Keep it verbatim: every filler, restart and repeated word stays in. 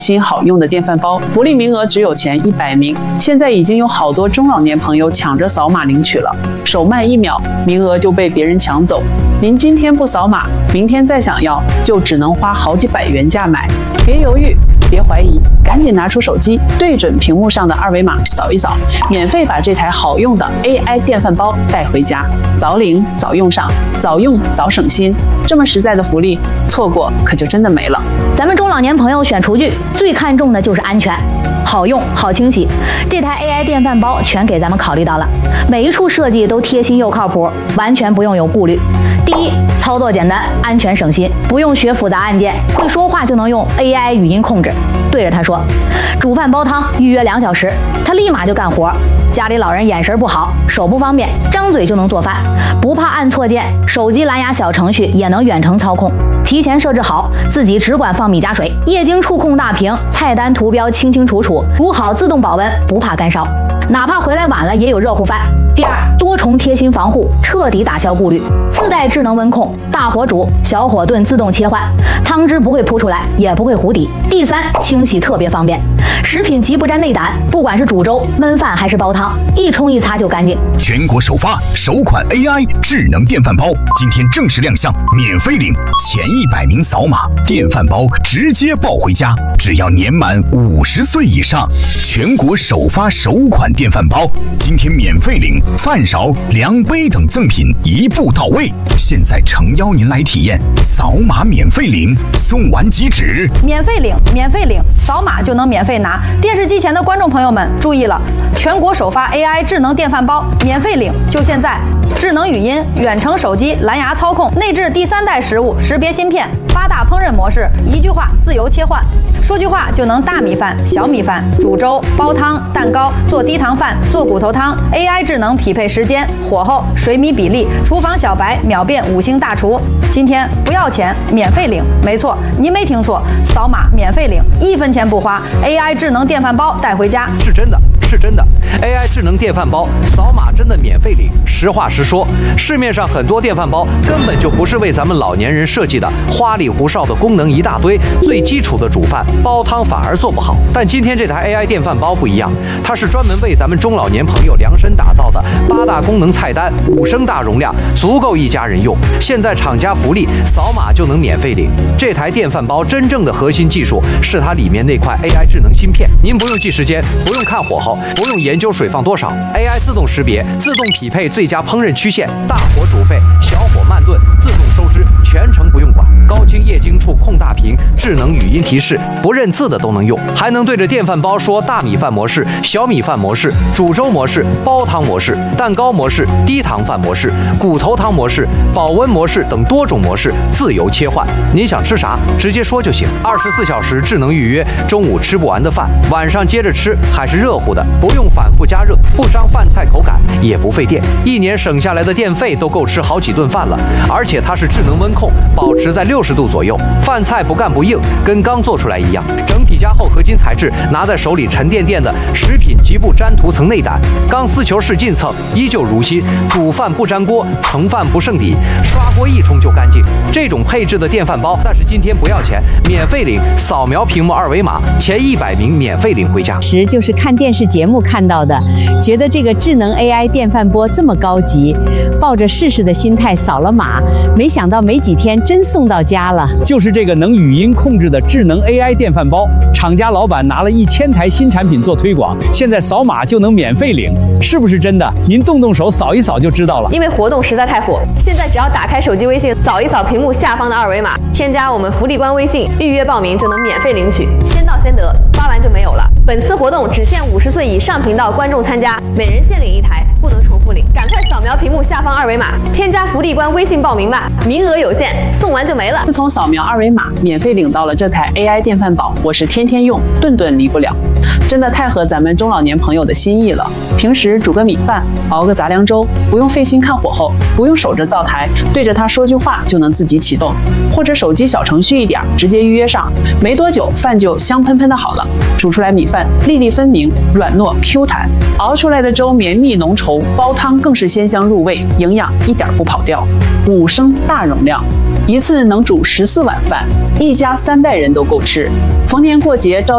新好用的电饭煲，福利名额只有前一百名，现在已经有好多中老年朋友抢着扫码领取了，手慢一秒，名额就被别人抢走。您今天不扫码，明天再想要，就只能花好几百元价买。别犹豫，别怀疑，赶紧拿出手机，对准屏幕上的二维码扫一扫，免费把这台好用的 A I 电饭煲带回家，早领早用上，早用早省心。这么实在的福利，错过可就真的没了。 咱们中老年朋友选厨具最看重的就是安全，好用好清洗，这台 A I 电饭煲全给咱们考虑到了，每一处设计都贴心又靠谱，完全不用有顾虑。第一，操作简单，安全省心，不用学复杂按键，会说话就能用 A I 语音控制，对着它说煮饭煲汤预约两小时，它立马就干活。家里老人眼神不好，手不方便，张嘴就能做饭，不怕按错键，手机蓝牙小程序也能远程操控，提前设置好，自己只管放米加水，液晶触控大屏，菜单图标清清楚楚，煮好自动保温，不怕干烧，哪怕回来晚了也有热乎饭。第二，多重贴心防护，彻底打消顾虑，自带智能温控，大火煮小火炖自动切换，汤汁不会扑出来，也不会糊底。第三，清洗特别方便，食品极不沾内胆，不管是煮粥、焖饭还是煲汤，一冲一擦就干净。 全国首发首款 A I 智能电饭煲，今天正式亮相，免费领，前一百名扫码，电饭煲直接抱回家，只要年满五十岁以上。全国首发首款电饭煲，今天免费领饭勺、量杯等赠品一步到位。现在诚邀您来体验，扫码免费领，送完即止。 免费领，免费领，扫码就能免费拿。电视机前的观众朋友们注意了，全国首发 A I 智能电饭煲，免费领，就现在！智能语音、远程手机、蓝牙操控，内置第三代食物识别芯片，八大烹饪模式，一句话自由切换，说句话就能大米饭、小米饭、煮粥、煲汤、蛋糕、做低糖饭、做骨头汤。A I 智能匹配时间、火候、水米比例，厨房小白秒变五星大厨。今天不要钱，免费领，没错，您没听错，扫码免费领，一分钱不花 ，A I 智能电饭煲带回家， 是真的。是真的 ，A I 智能电饭煲扫码真的免费领。实话实说，市面上很多电饭煲根本就不是为咱们老年人设计的，花里胡哨的功能一大堆，最基础的煮饭煲汤反而做不好。但今天这台 A I 电饭煲不一样，它是专门为咱们中老年朋友量身打造的，八大功能菜单，五升大容量，足够一家人用。现在厂家福利，扫码就能免费领。这台电饭煲真正的核心技术是它里面那块 A I 智能芯片，您不用记时间，不用看火候。不用研究水放多少 ，A I 自动识别，自动匹配最佳烹饪曲线，大火煮沸，小火慢炖，自动收汁，全程不用管。高清液晶触控大屏，智能语音提示，不认字的都能用，还能对着电饭煲说大米饭模式、小米饭模式、煮粥模式、煲汤模式、蛋糕模式、低糖饭模式、骨头汤模式、保温模式等多种模式自由切换。您想吃啥，直接说就行。二十四小时智能预约，中午吃不完的饭，晚上接着吃还是热乎的。不用反复加热，不伤饭菜口感，也不费电，一年省下来的电费都够吃好几顿饭了。而且它是智能温控，保持在六十度左右，饭菜不干不硬，跟刚做出来一样。整体加厚合金材质，拿在手里沉甸甸的，食品极不沾涂层内胆，钢丝球式进蹭，依旧如新。煮饭不粘锅，盛饭不剩底，刷锅一冲就干净。这种配置的电饭煲，但是今天不要钱，免费领，扫描屏幕二维码，前一百名免费领回家。 时就是看电视节目看到的，觉得这个智能 A I 电饭锅这么高级，抱着试试的心态扫了码，没想到没几天真送到家了。 就是这个能语音控制的智能 A I 电饭煲，厂家老板拿了一千台新产品做推广，现在扫码就能免费领，是不是真的？您动动手扫一扫就知道了。 因为活动实在太火，现在只要打开手机微信，扫一扫屏幕下方的二维码，添加我们福利官微信，预约报名就能免费领取，先到先得，发完就没有了。本次活动只限五十岁以上频道观众参加，每人限领一台，不能重复领。赶快扫描屏幕下方二维码，添加福利官微信报名吧，名额有限，送完就没了。 自从扫描二维码，免费领到了这台 A I 电饭煲，我是天天用，顿顿离不了。真的太合咱们中老年朋友的心意了。平时煮个米饭，熬个杂粮粥，不用费心看火候，不用守着灶台，对着它说句话就能自己启动，或者手机小程序一点，直接预约上，没多久饭就香喷喷的好了。煮出来米饭粒粒分明，软糯 Q 弹，熬出来的粥绵密浓稠，煲汤更是鲜香入味，营养一点不跑掉。五升大容量，一次能煮十四碗饭，一家三代人都够吃。逢年过节招